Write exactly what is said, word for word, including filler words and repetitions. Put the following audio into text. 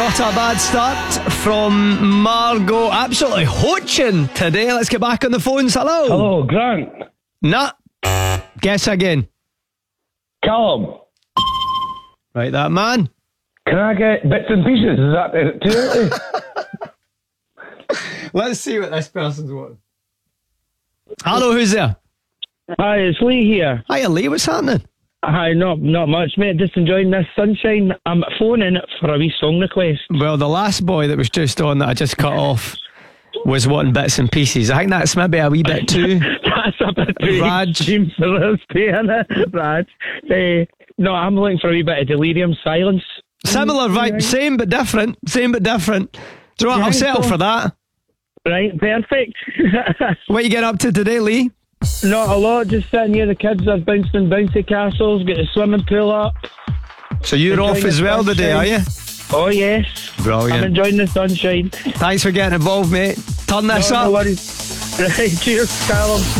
Not a bad start from Margot. Absolutely hoaching today. Let's get back on the phones. Hello. Hello, Grant. Nah. Guess again. Callum. Right, that man. Can I get bits and pieces? Is that it too early? Let's see what this person's wanting. Hello, who's there? Hi, it's Lee here. Hiya, Lee. What's happening? Hi, not not much, mate. Just enjoying this sunshine. I'm phoning for a wee song request. Well, the last boy that was just on that I just cut off was wanting bits and pieces. I think that's maybe a wee bit too. That's a bit too Raj. extreme for this, innit? Raj. Uh, no, I'm looking for a wee bit of Delirium Silence. Similar vibe, same but different. Same but different. Do you know what? I'll settle for that. Right, perfect. What you get up to today, Lee? Not a lot, just sitting here. The kids are bouncing bouncy castles, got the swimming pool up. So you're Enjoying off the as well today, are you? Oh, yes. Brilliant. I'm enjoying the sunshine. Thanks for getting involved, mate. Turn this No, up. no worries. Right, cheers, Callum.